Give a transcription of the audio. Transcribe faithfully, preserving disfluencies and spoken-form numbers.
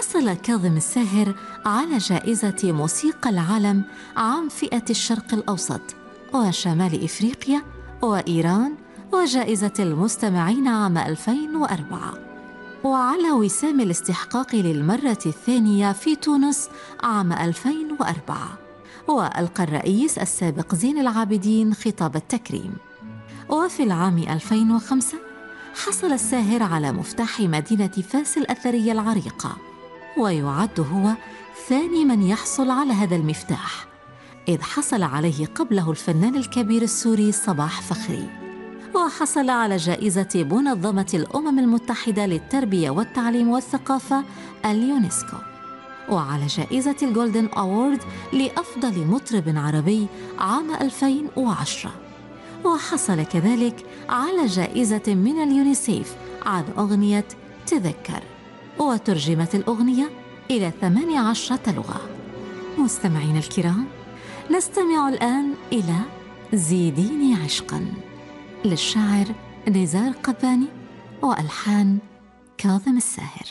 حصل كاظم الساهر على جائزة موسيقى العالم عام فئة الشرق الأوسط وشمال إفريقيا وإيران، وجائزة المستمعين عام ألفين وأربعة، وعلى وسام الاستحقاق للمرة الثانية في تونس عام ألفين وأربعة، وألقى الرئيس السابق زين العابدين خطاب التكريم. وفي العام ألفين وخمسة حصل الساهر على مفتاح مدينة فاس الأثرية العريقة، ويعد هو ثاني من يحصل على هذا المفتاح، إذ حصل عليه قبله الفنان الكبير السوري صباح فخري. وحصل على جائزة منظمة الأمم المتحدة للتربية والتعليم والثقافة اليونسكو، وعلى جائزة الجولدن أوورد لأفضل مطرب عربي عام ألفين وعشرة، وحصل كذلك على جائزة من اليونيسيف عن أغنية تذكر، وترجمت الأغنية إلى ثمانية عشرة لغة. مستمعين الكرام، نستمع الآن إلى زيديني عشقاً للشاعر نزار قباني، وألحان كاظم الساهر.